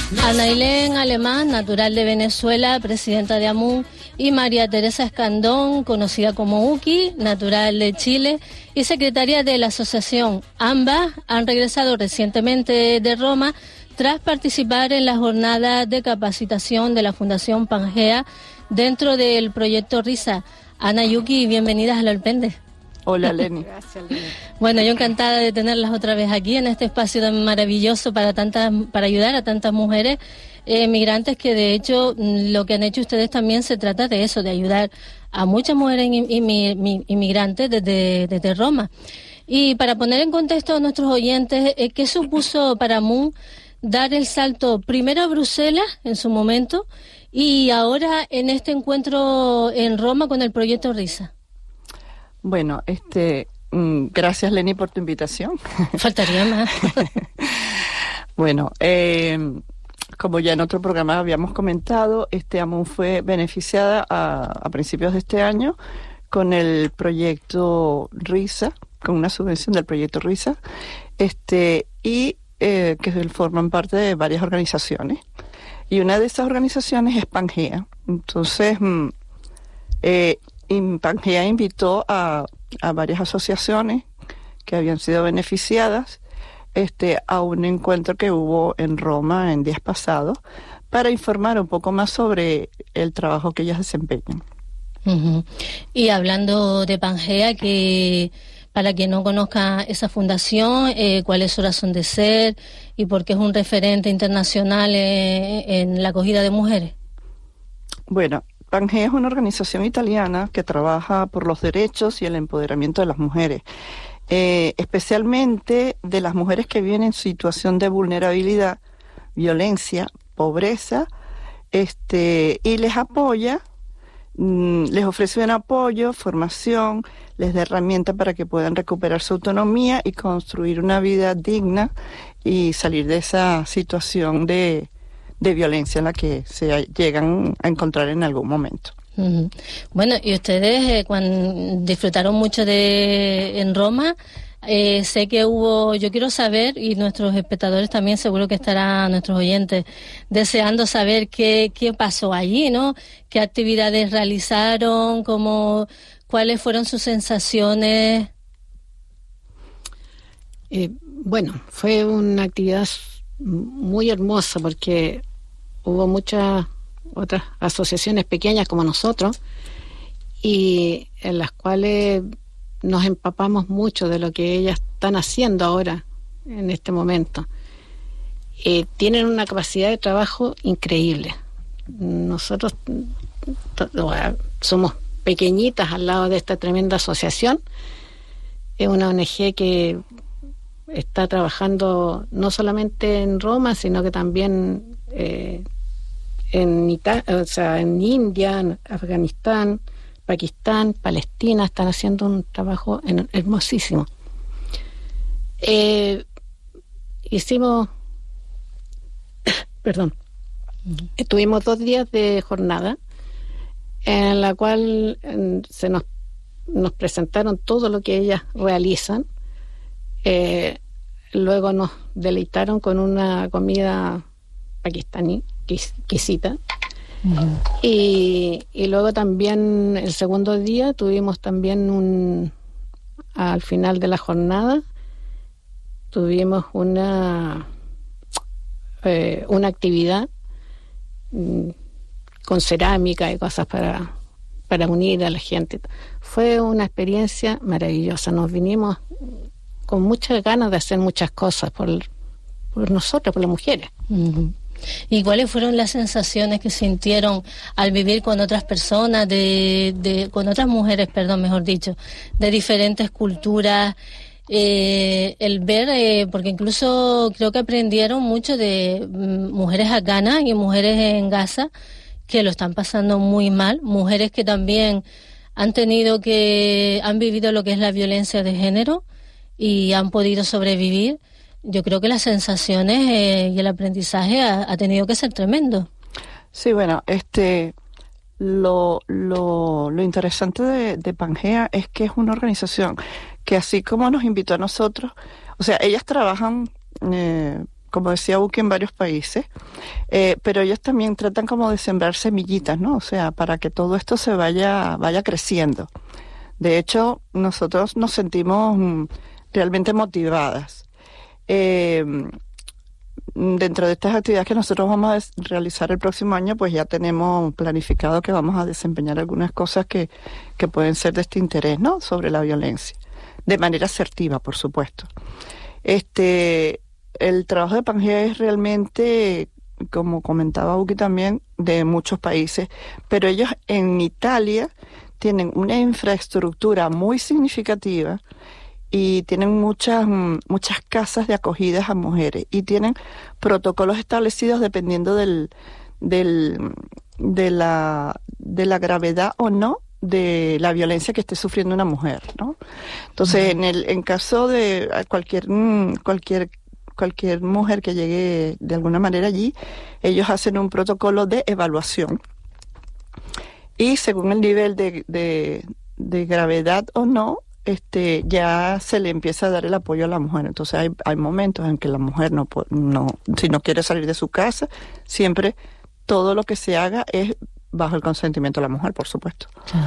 Anailén Alemán, natural de Venezuela, presidenta de AMUN, y María Teresa Escandón, conocida como Uki, natural de Chile, y secretaria de la asociación. Ambas han regresado recientemente de Roma tras participar en la jornada de capacitación de la Fundación Pangea dentro del proyecto RISA. Ana y Uki, bienvenidas a Alpende. Hola, Leni. Gracias, Leni. Bueno, yo encantada de tenerlas otra vez aquí en este espacio tan maravilloso para ayudar a tantas mujeres migrantes, que de hecho lo que han hecho ustedes también se trata de eso, de ayudar a muchas mujeres inmigrantes desde Roma. Y para poner en contexto a nuestros oyentes, ¿qué supuso para AMUN dar el salto primero a Bruselas en su momento y ahora en este encuentro en Roma con el proyecto RISA? Bueno, gracias, Leni, por tu invitación. Faltaría más. Bueno, como ya en otro programa habíamos comentado, AMUN fue beneficiada a principios de este año con el proyecto RISA, con una subvención del proyecto RISA, y que forman parte de varias organizaciones. Y una de esas organizaciones es Pangea. Entonces, Pangea invitó a varias asociaciones que habían sido beneficiadas a un encuentro que hubo en Roma en días pasados para informar un poco más sobre el trabajo que ellas desempeñan. Uh-huh. Y hablando de Pangea, que para quien no conozca esa fundación, ¿cuál es su razón de ser y por qué es un referente internacional en la acogida de mujeres? Bueno, Pangea es una organización italiana que trabaja por los derechos y el empoderamiento de las mujeres, especialmente de las mujeres que viven en situación de vulnerabilidad, violencia, pobreza, y les apoya, les ofrece un apoyo, formación, les da herramientas para que puedan recuperar su autonomía y construir una vida digna y salir de esa situación de violencia en la que se llegan a encontrar en algún momento. Uh-huh. Bueno, y ustedes cuando disfrutaron mucho en Roma, sé que yo quiero saber, y nuestros espectadores también seguro que estarán, nuestros oyentes, deseando saber qué pasó allí, ¿no? ¿Qué actividades realizaron? ¿Cuáles fueron sus sensaciones? Bueno, fue una actividad muy hermosa porque hubo muchas otras asociaciones pequeñas como nosotros y en las cuales nos empapamos mucho de lo que ellas están haciendo ahora, en este momento. Tienen una capacidad de trabajo increíble. Nosotros somos pequeñitas al lado de esta tremenda asociación. Es una ONG que está trabajando no solamente en Roma, sino que también en India, en Afganistán, Pakistán, Palestina. Están haciendo un trabajo hermosísimo. Tuvimos 2 días de jornada en la cual nos presentaron todo lo que ellas realizan. Luego nos deleitaron con una comida pakistaní exquisita. Uh-huh. Y luego también el segundo día tuvimos también al final de la jornada tuvimos una actividad con cerámica y cosas para unir a la gente. Fue una experiencia maravillosa. Nos vinimos con muchas ganas de hacer muchas cosas por nosotros, por las mujeres. Uh-huh. ¿Y cuáles fueron las sensaciones que sintieron al vivir con otras personas, con otras mujeres, mejor dicho, de diferentes culturas? El ver, porque incluso creo que aprendieron mucho de mujeres afganas y mujeres en Gaza que lo están pasando muy mal, mujeres que también han vivido lo que es la violencia de género y han podido sobrevivir. Yo creo que las sensaciones y el aprendizaje ha tenido que ser tremendo. Sí, bueno, lo interesante de Pangea es que es una organización que, así como nos invitó a nosotros, o sea, ellas trabajan como decía Uki, en varios países, pero ellos también tratan como de sembrar semillitas, ¿no? O sea, para que todo esto se vaya creciendo. De hecho, nosotros nos sentimos realmente motivadas. Dentro de estas actividades que nosotros vamos a realizar el próximo año, pues ya tenemos planificado que vamos a desempeñar algunas cosas que pueden ser de este interés, ¿no? Sobre la violencia. De manera asertiva, por supuesto. El trabajo de Pangea es realmente, como comentaba Uki también, de muchos países, pero ellos en Italia tienen una infraestructura muy significativa y tienen muchas casas de acogidas a mujeres y tienen protocolos establecidos dependiendo de la gravedad o no de la violencia que esté sufriendo una mujer, ¿no? Entonces, en caso de cualquier mujer que llegue de alguna manera allí, ellos hacen un protocolo de evaluación y según el nivel de gravedad o no, ya se le empieza a dar el apoyo a la mujer. Entonces hay momentos en que la mujer si no quiere salir de su casa, siempre todo lo que se haga es bajo el consentimiento de la mujer, por supuesto.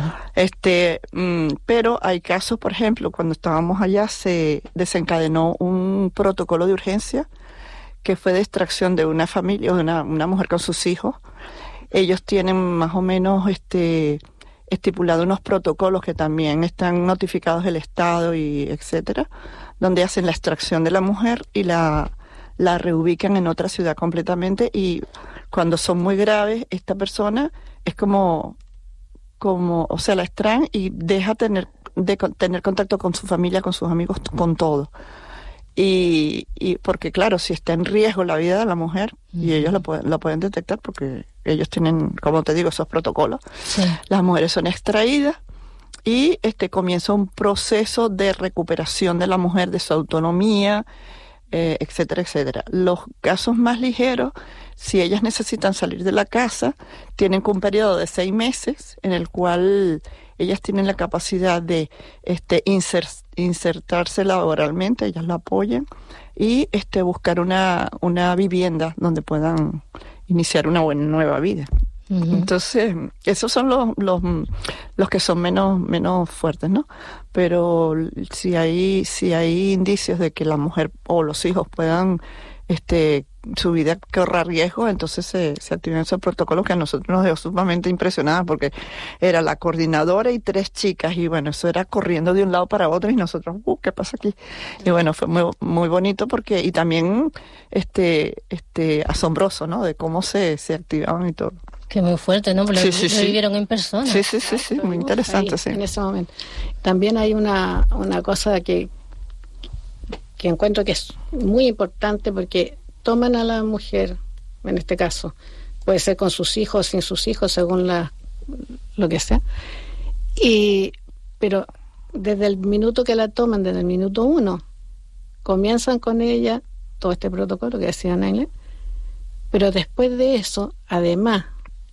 Pero hay casos, por ejemplo, cuando estábamos allá se desencadenó un protocolo de urgencia que fue de extracción de una familia, de una mujer con sus hijos. Ellos tienen más o menos estipulado unos protocolos que también están notificados del Estado y etcétera, donde hacen la extracción de la mujer y la reubican en otra ciudad completamente, y cuando son muy graves, esta persona es como o sea, la extraen y deja tener contacto con su familia, con sus amigos, con todo. Y porque claro, si está en riesgo la vida de la mujer, y ellos lo pueden detectar porque ellos tienen, como te digo, esos protocolos. Sí. Las mujeres son extraídas y comienza un proceso de recuperación de la mujer, de su autonomía, etcétera, etcétera. Los casos más ligeros, si ellas necesitan salir de la casa, tienen un periodo de 6 meses en el cual ellas tienen la capacidad de insertarse laboralmente, ellas lo apoyan, y buscar una vivienda donde puedan iniciar una nueva vida. Uh-huh. Entonces, esos son los que son menos fuertes, ¿no? Pero si hay indicios de que la mujer o los hijos puedan su vida corra riesgo, entonces se activan esos protocolos que a nosotros nos dejó sumamente impresionadas, porque era la coordinadora y 3 chicas, y bueno, eso era corriendo de un lado para otro, y nosotros, ¿qué pasa aquí? Y bueno, fue muy, muy bonito, porque, y también asombroso, ¿no? De cómo se activaban y todo. Que muy fuerte, ¿no? Porque lo vivieron en persona. Sí, muy interesante, sí. En ese momento. También hay una cosa que encuentro que es muy importante, porque toman a la mujer, en este caso, puede ser con sus hijos, sin sus hijos, según lo que sea, pero desde el minuto que la toman, desde el minuto 1, comienzan con ella todo este protocolo que decía Naile, pero después de eso, además,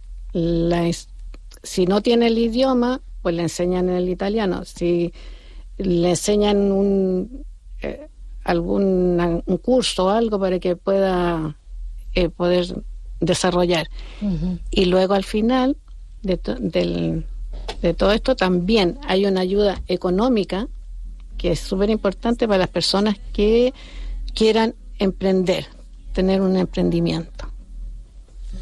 si no tiene el idioma, pues le enseñan el italiano. Si le enseñan un curso o algo para que pueda poder desarrollar. Uh-huh. Y luego al final de todo esto también hay una ayuda económica que es súper importante para las personas que quieran emprender, tener un emprendimiento.